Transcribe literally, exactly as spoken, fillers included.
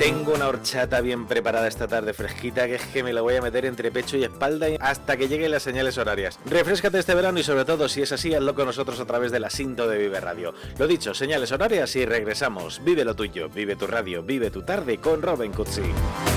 Tengo una horchata bien preparada esta tarde fresquita, que es que me la voy a meter entre pecho y espalda hasta que lleguen las señales horarias. Refréscate este verano y sobre todo, si es así, hazlo con nosotros a través de la Sinto de Vive Radio. Lo dicho, señales horarias y regresamos. Vive lo tuyo, vive tu radio, vive tu tarde con Robin Cutsi.